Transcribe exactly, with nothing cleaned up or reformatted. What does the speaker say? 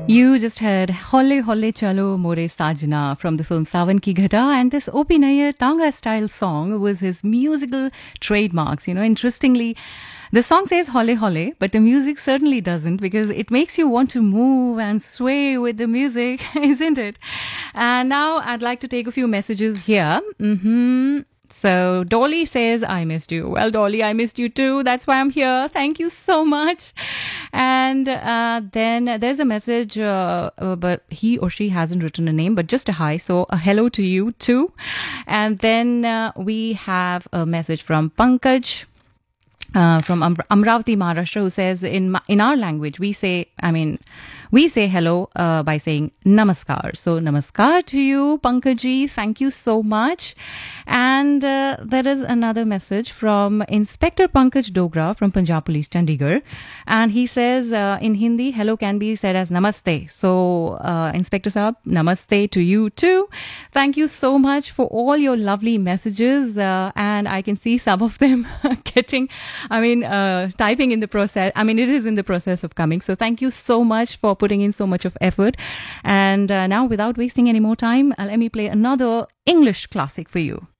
You just heard Holle Holle Chalo More Sajna from the film Sawan Ki Ghata, and this O P Nayyar Tanga style song was his musical trademarks. You know, interestingly, the song says Holle Holle, but the music certainly doesn't, because it makes you want to move and sway with the music, isn't it? And now I'd like to take a few messages here. Mm-hmm. So Dolly says, I missed you. Well, Dolly, I missed you too. That's why I'm here. Thank you so much. And uh, then there's a message, uh, uh, but he or she hasn't written a name, but just a hi. So a hello to you too. And then uh, we have a message from Pankaj. Uh, from Am- Amravati, Maharashtra, who says, in ma- in our language, we say, I mean, we say hello uh, by saying namaskar. So namaskar to you, Pankaji. Thank you so much. And uh, there is another message from Inspector Pankaj Dogra from Punjab Police, Chandigarh. And he says, uh, in Hindi, hello can be said as namaste. So, uh, Inspector Saab, namaste to you too. Thank you so much for all your lovely messages. Uh, and I can see some of them getting, I mean, uh, typing in the process. I mean, it is in the process of coming. So thank you so much for putting in so much of effort. And uh, now, without wasting any more time, uh, let me play another English classic for you.